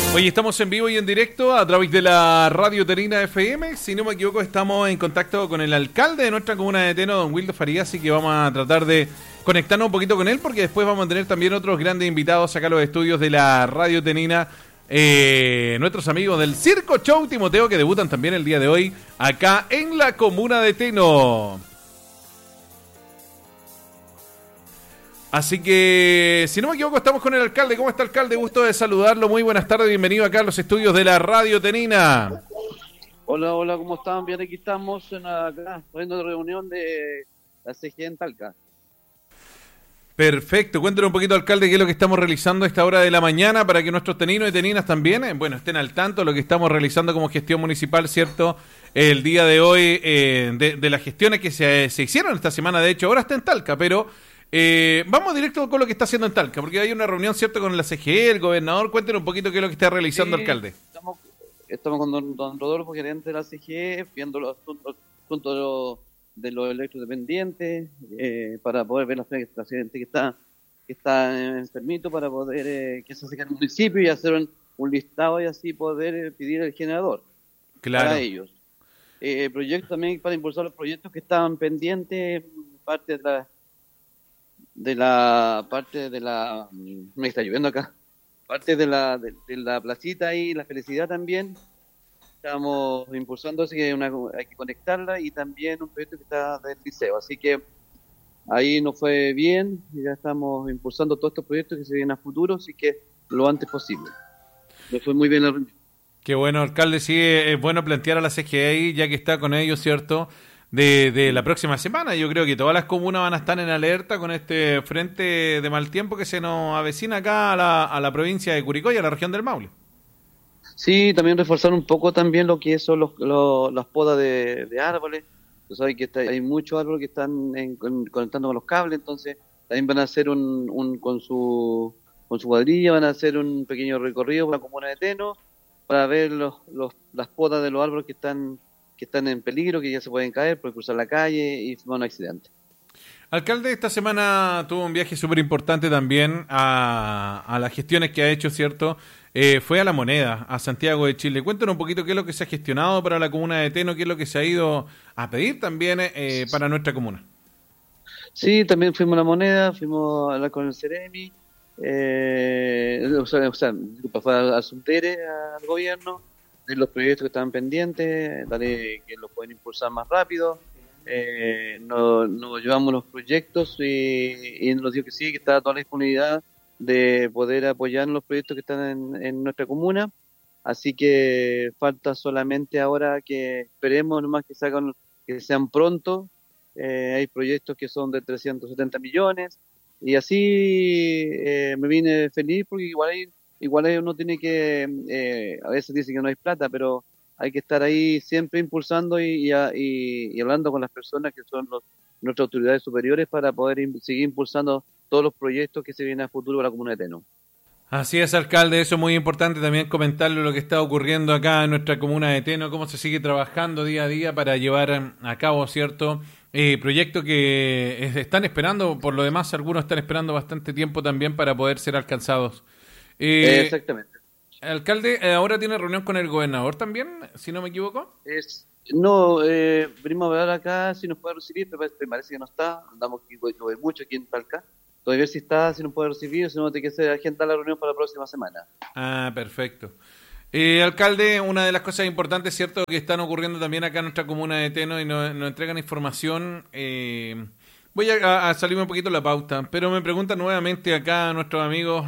Hoy estamos en vivo y en directo a través de la Radio Terina FM. Si no me equivoco, estamos en contacto con el alcalde de nuestra comuna de Teno, don Wildo Farías, así que vamos a tratar de conectarnos un poquito con él, porque después vamos a tener también otros grandes invitados acá a los estudios de la Radio Terina. Nuestros amigos del Circo Show Timoteo, que debutan también el día de hoy acá en la comuna de Teno. Así que, si no me equivoco, estamos con el alcalde. ¿Cómo está, alcalde? Gusto de saludarlo. Muy buenas tardes. Bienvenido acá a los estudios de la Radio Tenina. Hola, hola, ¿cómo están? Bien, aquí estamos acá, haciendo reunión de la CGE en Talca. Perfecto. Cuéntenos un poquito, alcalde, qué es lo que estamos realizando a esta hora de la mañana para que nuestros teninos y teninas también, estén al tanto de lo que estamos realizando como gestión municipal, ¿cierto? El día de hoy, de las gestiones que se hicieron esta semana. De hecho, ahora está en Talca, pero... vamos directo con lo que está haciendo en Talca, porque hay una reunión, ¿cierto?, con la CGE, el gobernador. Cuéntenos un poquito qué es lo que está realizando, Sí, alcalde. estamos con don Rodolfo, gerente de la CGE, viendo los asuntos de los electrodependientes, para poder ver la gente que está enfermito, para poder que se acerque al municipio y hacer un listado y así poder pedir el generador para ellos. Proyectos también para impulsar los proyectos que estaban pendientes, parte de la me está lloviendo acá, parte de la placita y la felicidad también estamos impulsando, así que hay que conectarla, y también un proyecto que está del liceo, así que ahí nos fue bien y ya estamos impulsando todos estos proyectos que se vienen a futuro, así que lo antes posible. Me fue muy bien la reunión. Qué bueno, alcalde. Sí, es bueno plantear a la CGE ahí, ya que está con ellos, ¿cierto?, de la próxima semana. Yo creo que todas las comunas van a estar en alerta con este frente de mal tiempo que se nos avecina acá a la provincia de Curicó y a la región del Maule. Sí, también reforzar un poco también lo que son las podas de árboles. Tú sabes que hay muchos árboles que están conectando con los cables, entonces también van a hacer con su cuadrilla, van a hacer un pequeño recorrido por la comuna de Teno para ver las podas de los árboles que están en peligro, que ya se pueden caer por cruzar la calle y formar un accidente. Alcalde, esta semana tuvo un viaje súper importante también a las gestiones que ha hecho, ¿cierto? Fue a La Moneda, a Santiago de Chile. Cuéntanos un poquito qué es lo que se ha gestionado para la comuna de Teno, qué es lo que se ha ido a pedir también para nuestra comuna. Sí, también fuimos a La Moneda, fuimos a hablar con el Ceremi, disculpa, fue al Subdere, al gobierno, de los proyectos que estaban pendientes, que los pueden impulsar más rápido. Nos llevamos los proyectos y nos dijo que sí, que estaba toda la disponibilidad de poder apoyar los proyectos que están en nuestra comuna, así que falta solamente ahora que esperemos nomás que sean pronto. Hay proyectos que son de 370 millones y así me vine feliz, porque igual uno tiene que, a veces dice que no hay plata, pero hay que estar ahí siempre impulsando y hablando con las personas que son nuestras autoridades superiores para poder seguir impulsando todos los proyectos que se vienen a futuro para la comuna de Teno. Así es, alcalde, eso es muy importante también comentarle lo que está ocurriendo acá en nuestra comuna de Teno, cómo se sigue trabajando día a día para llevar a cabo, ¿cierto?, proyectos que están esperando, por lo demás algunos están esperando bastante tiempo también para poder ser alcanzados. Exactamente. Alcalde, ahora tiene reunión con el gobernador también, si no me equivoco. Venimos a hablar acá si nos puede recibir, pero me parece que no está, andamos aquí, no hay mucho aquí en Talca. Todavía si está, si nos puede recibir, si no, tiene que ser agendar la reunión para la próxima semana. Ah, perfecto. Alcalde, una de las cosas importantes, ¿cierto?, que están ocurriendo también acá en nuestra comuna de Teno y nos entregan información. Voy a salirme un poquito de la pauta, pero me preguntan nuevamente acá nuestros amigos,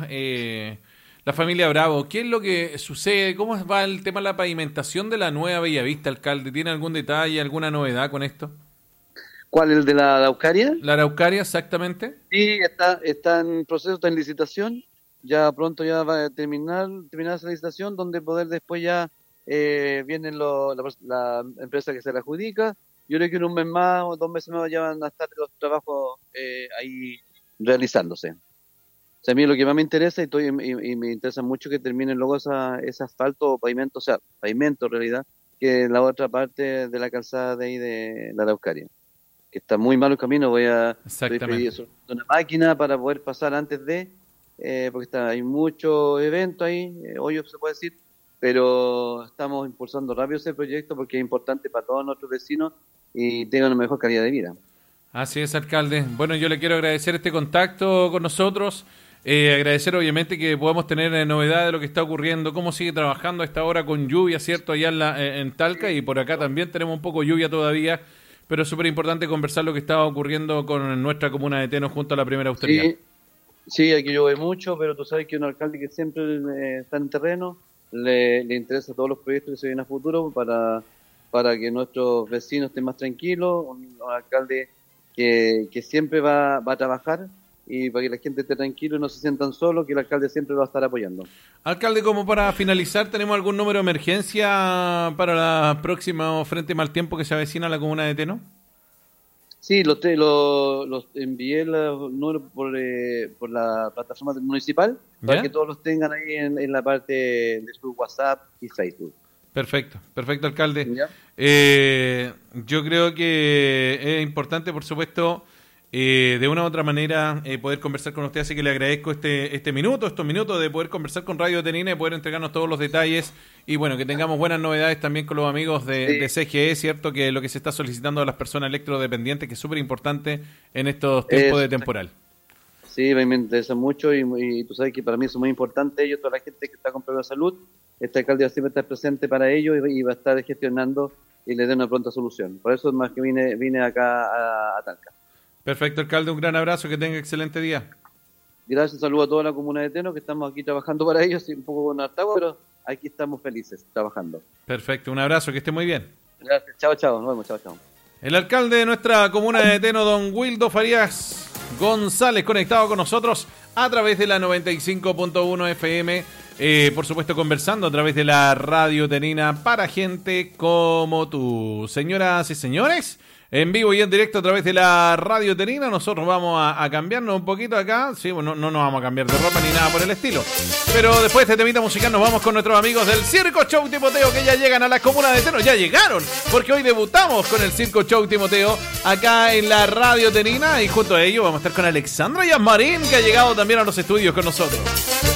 la familia Bravo, ¿qué es lo que sucede? ¿Cómo va el tema de la pavimentación de la nueva Bellavista, alcalde? ¿Tiene algún detalle, alguna novedad con esto? ¿Cuál, el de la Araucaria? La Araucaria, exactamente. Sí, está en proceso, está en licitación. Ya pronto ya va a terminar esa licitación, donde poder después ya vienen la empresa que se la adjudica. Yo creo que en un mes más o 2 meses más ya van a estar los trabajos ahí realizándose. O sea, a mí lo que más me interesa y me interesa mucho que terminen luego ese asfalto o pavimento, o sea, pavimento en realidad, que en la otra parte de la calzada de ahí de la Araucaria, que está muy malo el camino. Voy a pedir una máquina para poder pasar antes de porque hay muchos eventos ahí, hoy se puede decir, pero estamos impulsando rápido ese proyecto porque es importante para todos nuestros vecinos y tengan una mejor calidad de vida. Así es, alcalde. Bueno, yo le quiero agradecer este contacto con nosotros, agradecer obviamente que podamos tener novedad de lo que está ocurriendo, cómo sigue trabajando a esta hora con lluvia, ¿cierto? Allá en Talca, y por acá también tenemos un poco de lluvia todavía, pero es súper importante conversar lo que estaba ocurriendo con nuestra comuna de Teno junto a la primera autoridad. Sí, aquí llueve mucho, pero tú sabes que un alcalde que siempre está en terreno, le interesa todos los proyectos que se vienen a futuro para que nuestros vecinos estén más tranquilos, un alcalde que siempre va a trabajar y para que la gente esté tranquila y no se sientan solos, que el alcalde siempre va a estar apoyando. Alcalde, como para finalizar, ¿tenemos algún número de emergencia para la próxima frente mal tiempo que se avecina a la comuna de Teno? Sí, los envié los números por la plataforma municipal para que todos los tengan ahí en la parte de su WhatsApp y Facebook. Perfecto, alcalde. ¿Ya? Yo creo que es importante, por supuesto, de una u otra manera poder conversar con usted, así que le agradezco estos minutos de poder conversar con Radio Tenina y poder entregarnos todos los detalles y bueno, que tengamos buenas novedades también con los amigos de CGE, ¿cierto? Que lo que se está solicitando a las personas electrodependientes, que es súper importante en estos tiempos de temporal. Sí, me interesa mucho y tú sabes que para mí eso es muy importante. Ellos, toda la gente que está con problemas de salud, este alcalde va a siempre estar presente para ellos y va a estar gestionando y le dé una pronta solución. Por eso es más que vine acá a Talca. Perfecto, alcalde, un gran abrazo, que tenga excelente día. Gracias, saludo a toda la comuna de Teno, que estamos aquí trabajando para ellos, un poco con hartagua, pero aquí estamos felices, trabajando. Perfecto, un abrazo, que esté muy bien. Gracias, chao, nos vemos, chao. El alcalde de nuestra comuna de Teno, don Wildo Farías González, conectado con nosotros a través de la 95.1 FM, por supuesto conversando a través de la Radio Tenina para gente como tú. Señoras y señores, en vivo y en directo a través de la Radio Tenina, nosotros vamos a cambiarnos un poquito acá. Sí, bueno, no nos vamos a cambiar de ropa ni nada por el estilo. Pero después de este temita musical nos vamos con nuestros amigos del Circo Show Timoteo, que ya llegan a la comuna de Teno. Ya llegaron, porque hoy debutamos con el Circo Show Timoteo acá en la Radio Tenina. Y junto a ello vamos a estar con Alexandra Yasmarín, que ha llegado también a los estudios con nosotros.